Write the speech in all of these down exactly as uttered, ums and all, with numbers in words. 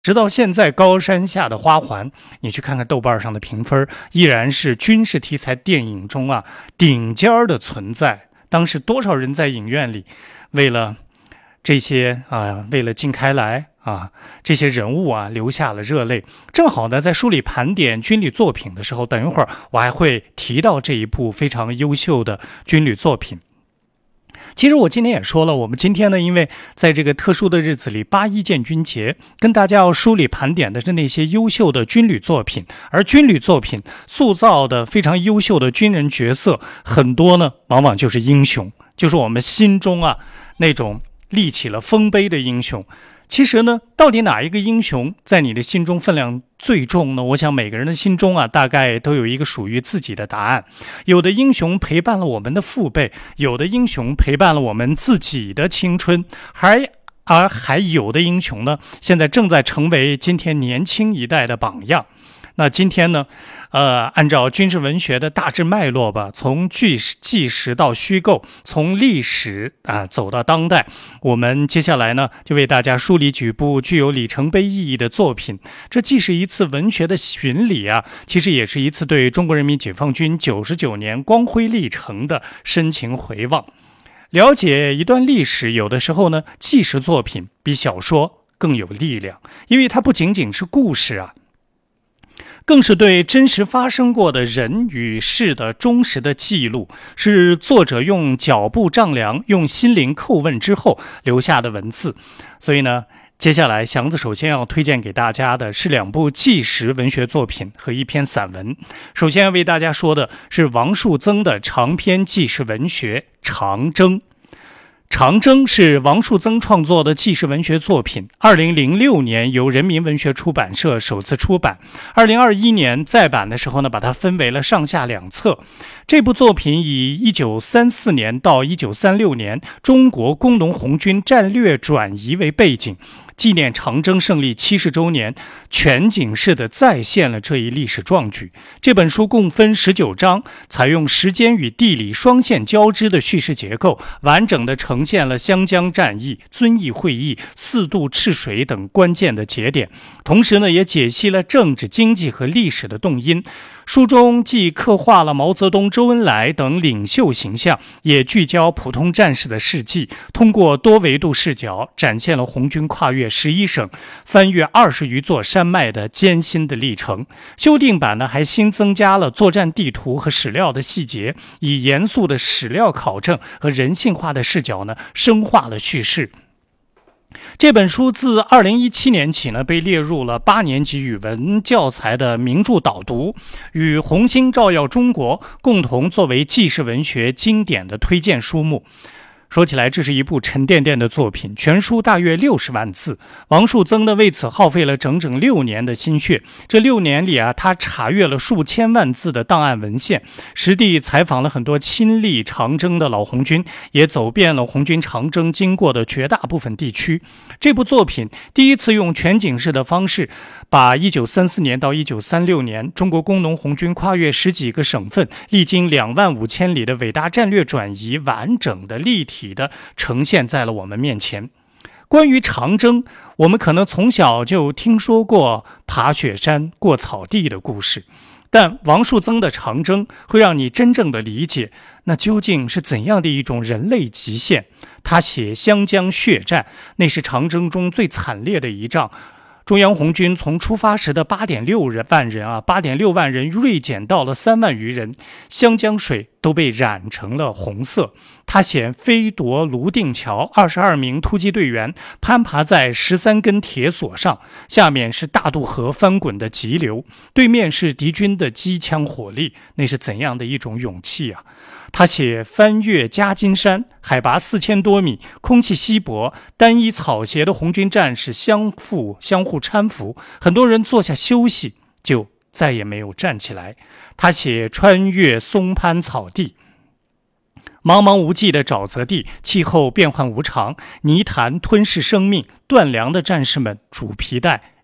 直到现在，高山下的花环，你去看看豆瓣上的评分，依然是军事题材电影中啊顶尖儿的存在。当时多少人在影院里，为了这些啊，为了靳开来啊这些人物啊，流下了热泪。正好呢，在书里盘点军旅作品的时候，等一会儿我还会提到这一部非常优秀的军旅作品。其实我今天也说了，我们今天呢，因为在这个特殊的日子里，八一建军节，跟大家要梳理盘点的是那些优秀的军旅作品，而军旅作品塑造的非常优秀的军人角色，很多呢，往往就是英雄，就是我们心中啊那种立起了丰碑的英雄。其实呢，到底哪一个英雄在你的心中分量最重呢？我想每个人的心中啊，大概都有一个属于自己的答案。有的英雄陪伴了我们的父辈，有的英雄陪伴了我们自己的青春，还而还有的英雄呢，现在正在成为今天年轻一代的榜样。那今天呢，呃，按照军事文学的大致脉络吧，从纪实纪实到虚构，从历史啊走到当代，我们接下来呢就为大家梳理几部具有里程碑意义的作品。这既是一次文学的巡礼啊，其实也是一次对中国人民解放军九十九年光辉历程的深情回望。了解一段历史，有的时候呢，纪实作品比小说更有力量，因为它不仅仅是故事啊。更是对真实发生过的人与事的忠实的记录，是作者用脚步丈量、用心灵叩问之后留下的文字。所以呢，接下来祥子首先要推荐给大家的是两部纪实文学作品和一篇散文。首先要为大家说的是王树增的长篇纪实文学《长征》。长征是王树增创作的纪实文学作品，二零零六年由人民文学出版社首次出版，二零二一年再版的时候呢，把它分为了上下两册。这部作品以一九三四年到一九三六年中国工农红军战略转移为背景，纪念长征胜利七十周年，全景式的再现了这一历史壮举。这本书共分十九章，采用时间与地理双线交织的叙事结构，完整的呈现了湘江战役、遵义会议、四渡赤水等关键的节点，同时呢，也解析了政治、经济和历史的动因。书中既刻画了毛泽东、周恩来等领袖形象，也聚焦普通战士的事迹，通过多维度视角展现了红军跨越十一省、翻越二十余座山脉的艰辛的历程。修订版呢，还新增加了作战地图和史料的细节，以严肃的史料考证和人性化的视角呢，深化了叙事。这本书自二零一七年起呢，被列入了八年级语文教材的名著导读，与《红星照耀中国》共同作为纪实文学经典的推荐书目。说起来，这是一部沉甸甸的作品，全书大约六十万字。王树增呢，为此耗费了整整六年的心血。这六年里啊，他查阅了数千万字的档案文献，实地采访了很多亲历长征的老红军，也走遍了红军长征经过的绝大部分地区。这部作品第一次用全景式的方式，把一九三四年到一九三六年中国工农红军跨越十几个省份，历经两万五千里的伟大战略转移，完整的立体的呈现在了我们面前。关于长征，我们可能从小就听说过爬雪山、过草地的故事，但王树增的长征会让你真正的理解，那究竟是怎样的一种人类极限。他写湘江血战，那是长征中最惨烈的一仗。中央红军从出发时的八点六万人啊，八点六万人锐减到了三万余人，湘江水都被染成了红色。他险飞夺泸定桥，二十二名突击队员攀爬在十三根铁索上，下面是大渡河翻滚的急流，对面是敌军的机枪火力，那是怎样的一种勇气啊！他写翻越夹金山，海拔四千多米，空气稀薄，单衣草鞋的红军战士相互相互搀扶，很多人坐下休息，就再也没有站起来。他写穿越松潘草地，茫茫无际的沼泽地，气候变幻无常，泥潭吞噬生命，断粮的战士们煮皮带，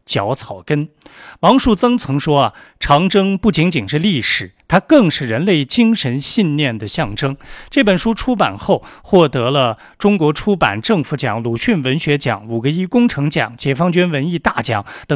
脚草根。王树增曾说啊，长征不仅仅是历史，它更是人类精神信念的象征。这本书出版后，获得了中国出版政府奖、鲁迅文学奖、五个一工程奖、解放军文艺大奖等